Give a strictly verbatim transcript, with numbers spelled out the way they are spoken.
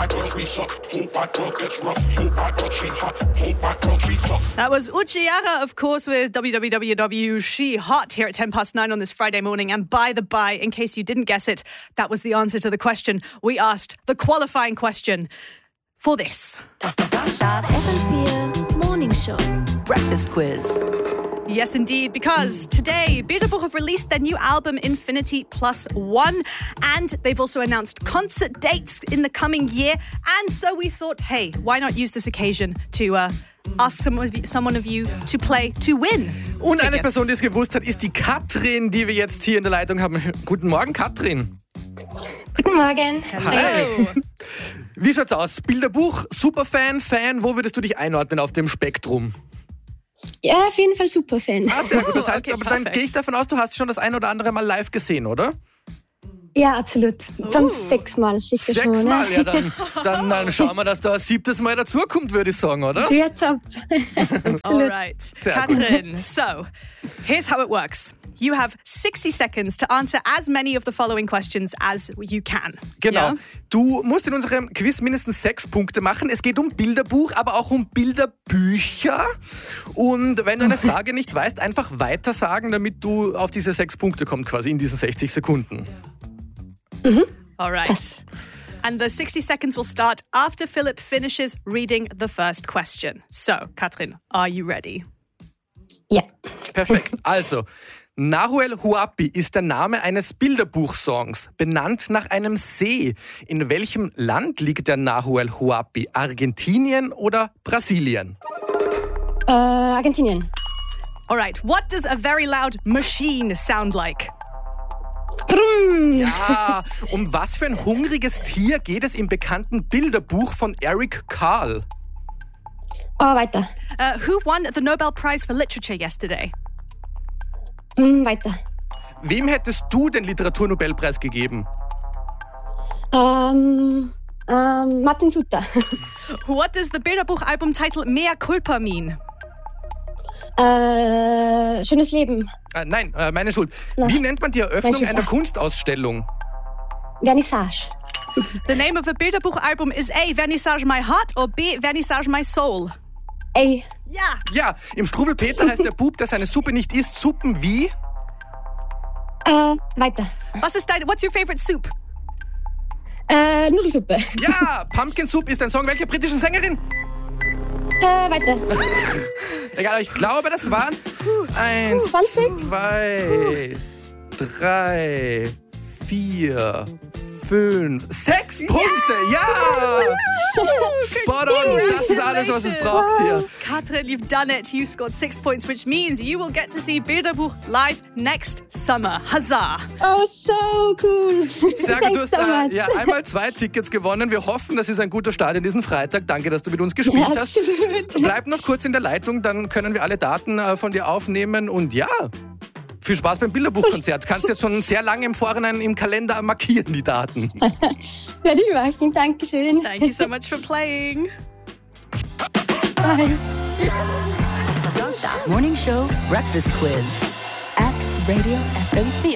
That was Uchiara, of course, with W W W She Hot here at ten past nine on this Friday morning. And by the by, in case you didn't guess it, that was the answer to the question we asked, the qualifying question for this. Das ist das F M vier Morning Show Breakfast Quiz. Yes, indeed, because today, Bilderbuch have released their new album, Infinity Plus One, and they've also announced concert dates in the coming year. And so we thought, hey, why not use this occasion to uh, ask some of you, someone of you to play, to win Und eine tickets. Person, die es gewusst hat, ist die Katrin, die wir jetzt hier in der Leitung haben. Guten Morgen, Katrin. Guten Morgen. Hi. Wie schaut's aus? Bilderbuch, Superfan, Fan, wo würdest du dich einordnen auf dem Spektrum? Ja, auf jeden Fall Superfan. Ah, sehr gut. Das heißt, Okay, aber dann perfekt. gehe ich davon aus, du hast schon das ein oder andere Mal live gesehen, oder? Ja, absolut. Dann sechsmal sicher schon. Sechsmal, Ne? ja, dann, dann, dann schauen wir, dass da ein siebtes Mal dazukommt, würde ich sagen, oder? Das wird's ab. All Absolut. right. Sehr gut. Katrin, so here's how it works. You have sixty seconds to answer as many of the following questions as you can. Genau. Yeah? Du musst in unserem Quiz mindestens sechs Punkte machen. Es geht um Bilderbuch, aber auch um Bilderbücher. Und wenn du eine Frage nicht weißt, einfach weiter sagen, damit du auf diese sechs Punkte kommst, quasi in diesen sechzig Sekunden. All right. And the sixty seconds will start after Philip finishes reading the first question. So, Katrin, are you ready? Ja. Perfekt. Also, Nahuel Huapi ist der Name eines Bilderbuchsongs, benannt nach einem See. In welchem Land liegt der Nahuel Huapi? Argentinien oder Brasilien? Äh, Argentinien. All right. What does a very loud machine sound like? Brumm. Ah, um was für ein hungriges Tier geht es im bekannten Bilderbuch von Eric Carle? Oh, weiter. Uh, who won the Nobel Prize for Literature yesterday? Mm, weiter. Wem hättest du den Literaturnobelpreis gegeben? Ähm, ähm, Martin Suter. What does the Bilderbuch album title Mea Culpa mean? Äh, schönes Leben. Äh, nein, äh, meine Schuld. Wie nennt man die Eröffnung Welche- einer Kunstausstellung? Vernissage. The name of a Bilderbuch album is A, Vernissage My Heart, or B, Vernissage My Soul. Ey. Ja. Ja, im Struwwelpeter heißt der Bub, der seine Suppe nicht isst, Suppen wie? Äh, weiter. Was ist dein, what's your favorite soup? Äh, Nudelsuppe. Ja, Pumpkin Soup ist ein Song welcher britischen Sängerin? Äh, weiter. Egal, aber ich glaube, das waren eins, zwanzig? zwei, drei, vier, fünf, sechs Punkte, ja! Spot on, das ist alles, was es braucht hier. Katrin, you've done it. You scored six points, which means you will get to see Bilderbuch live next summer. Huzzah! Oh, so cool. Sehr gut, du hast Thanks so äh, much. ja, einmal zwei Tickets gewonnen. Wir hoffen, das ist ein guter Start in diesen Freitag. Danke, dass du mit uns gespielt Ja, hast. absolut. Bleib noch kurz in der Leitung, dann können wir alle Daten äh, von dir aufnehmen. Und ja, viel Spaß beim Bilderbuchkonzert. Kannst jetzt schon sehr lange im Vorhinein im Kalender markieren, die Daten. Werde ich machen. Dankeschön. Thank you so much for playing. Bye. Das ist das Morning Show Breakfast Quiz at Radio F M vier.